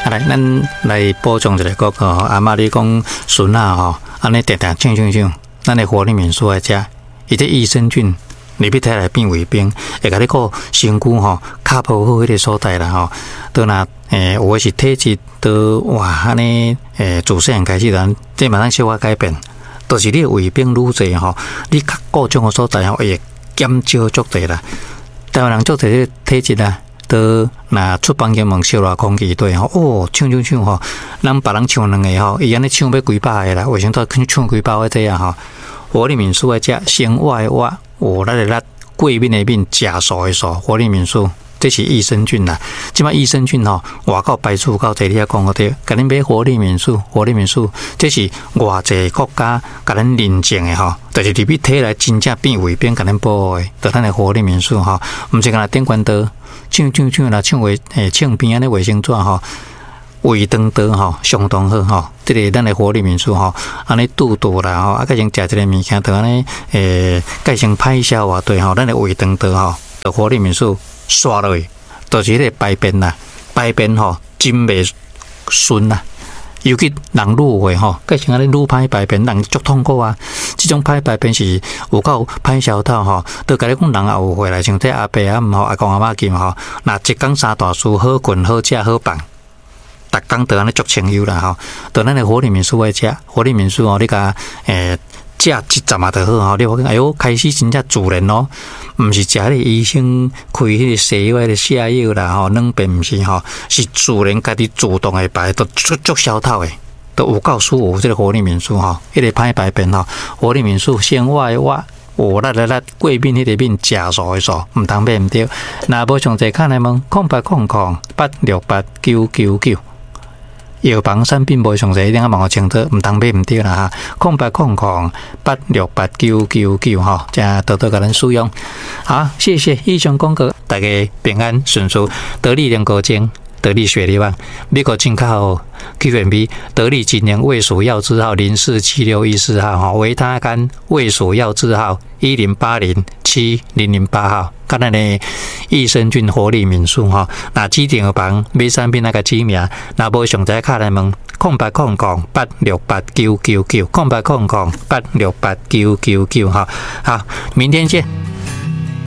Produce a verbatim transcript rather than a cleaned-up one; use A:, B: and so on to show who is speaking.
A: 啊来，咱来补充一个个吼，阿妈你讲孙啊吼，安尼定定唱唱唱，咱的活力民宿来食，伊这益生菌。你要摕来变卫兵，会甲你个身躯吼卡不好迄个所在啦吼，都若诶，有诶是体质都哇安尼诶，自细汉开始咱这嘛咱小可改变，都、就是你卫兵愈济吼，你较各种诶所在吼会减少足济啦。台湾人足济个体质啦，都若出房间门烧热空气对吼，哦，唱唱唱吼，咱别人唱两个吼，伊安尼唱要几百个啦，卫生纸唱几百个这样吼，活力民宿诶食生活诶活。我来来过敏的敏，假素的素，活力民宿，这是益生菌啦。即摆益生菌吼，外口排除到这里啊讲个对，甲恁买活力民宿，活力民宿，这是外籍国家甲咱认证的吼，就是入去体来真正变卫兵甲咱保护的，就咱的活力民宿吼，毋是干那顶关刀，唱唱唱啦，唱卫诶唱边安尼卫生纸吼。胃肠道吼相当好吼，这个咱的活力民宿吼，安尼肚肚啦吼，啊，改成食一个物件，就安尼诶，改成歹消化对吼，咱的胃肠道吼，就活力民宿刷落去，就是迄个排便啦，排便吼真袂顺啦，尤其人愈会吼，改成安尼愈歹排便，人足痛苦啊。这种歹排便是有够歹消透吼，都甲你讲人也有回来，像这阿伯啊毋吼，阿公阿嬷金吼，若一工三大事，好困好食好放。逐工都安尼足清幽啦吼，到咱的活力民宿来食，活力民宿哦，你甲诶食一阵嘛就好吼，你发现哎哟，开始真正自然咯，毋是食迄个医生开迄个西药、迄个泻药啦吼，软便毋是吼，是自然家己主动会排，都足足消透诶，都有够舒服。这个活力民宿吼，迄个歹排便吼，活力民宿先活的活。我来来来，过敏迄个敏，假素的素，毋通买毋对。若无详细看来问，空八空空八六八九九九。药房产品无详细，一定要问我清楚，毋通买毋对啦哈。空八空空八六八九九九吼，才多多甲咱使用。好，谢谢以上广告，大家平安顺遂，得力两高精。得力雪力旺，美国进口 Q M B 得力今年卫署药字号零四七六一四号哈，维他甘卫署药字号一零八零七零零八号，跟咱的益生菌活力民宿哈，那指定的房买产品那个指名，那无详细卡来问，空八空空八六八九九九，空八空空八六八九九九哈，好，明天见。